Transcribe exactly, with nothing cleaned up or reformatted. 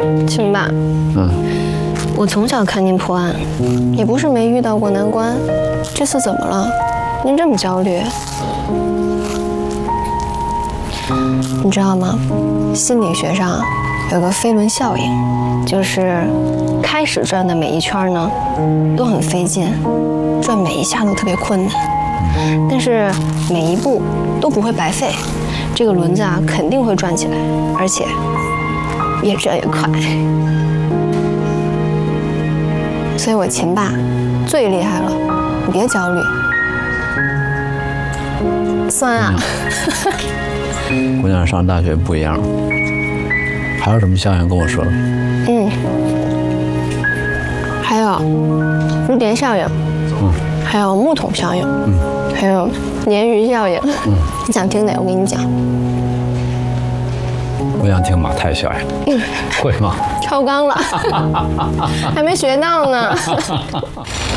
秦爸， 嗯， 我从小看您破案，也不是没遇到过难关，这次怎么了？您这么焦虑？你知道吗？心理学上有个飞轮效应，就是开始转的每一圈呢，都很费劲，转每一下都特别困难，但是每一步都不会白费，这个轮子啊肯定会转起来，而且越转越快。所以我秦爸最厉害了，你别焦虑。酸啊！ 姑娘上大学不一样，还有什么效应跟我说？ 嗯，还有蝴蝶效应，嗯，还有木桶效应，嗯，还有鲶鱼效应。嗯，你想听哪？我跟你讲。 我想听马太效应。嗯，会吗？ 超纲了，还没学到呢。